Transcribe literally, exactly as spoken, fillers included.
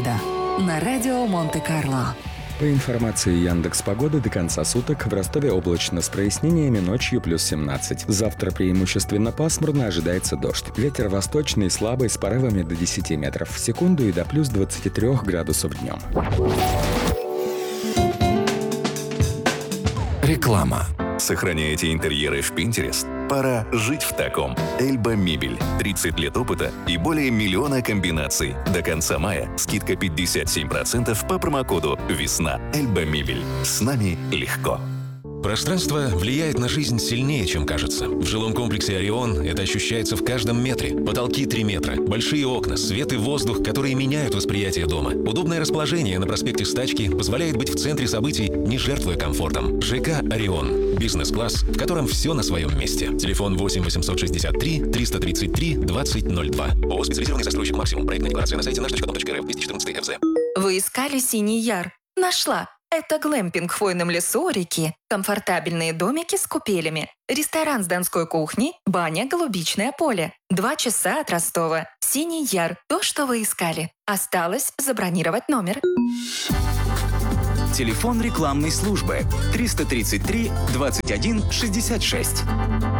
Погода на радио Монте-Карло. По информации Яндекс.Погоды, до конца суток в Ростове облачно с прояснениями, ночью плюс семнадцать. Завтра преимущественно пасмурно, ожидается дождь. Ветер восточный, слабый, с порывами до десяти метров в секунду и до плюс двадцати трёх градусов днем. Реклама. Сохраняете интерьеры в Pinterest? Пора жить в таком. Эльба Мебель. тридцать лет опыта и более миллиона комбинаций. До конца мая скидка пятьдесят семь процентов по промокоду «Весна». Эльба Мебель. С нами легко. Пространство влияет на жизнь сильнее, чем кажется. В жилом комплексе «Орион» это ощущается в каждом метре. Потолки три метра, большие окна, свет и воздух, которые меняют восприятие дома. Удобное расположение на проспекте Стачки позволяет быть в центре событий, не жертвуя комфортом. ЖК «Орион». Бизнес-класс, в котором все на своем месте. Телефон восемь восемьсот шестьдесят три триста тридцать три двадцать ноль два. ООО «Специализированный застройщик Максимум». Проектная декларация на сайте наш точка ком точка эр эф двести четырнадцать эф зэ. Вы искали Синий Яр? Нашла. Это глэмпинг в хвойном лесу у реки. Комфортабельные домики с купелями. Ресторан с донской кухней. Баня, голубичное поле. Два часа от Ростова. Синий Яр. То, что вы искали. Осталось забронировать номер. Телефон рекламной службы триста тридцать три двадцать один шестьдесят шесть.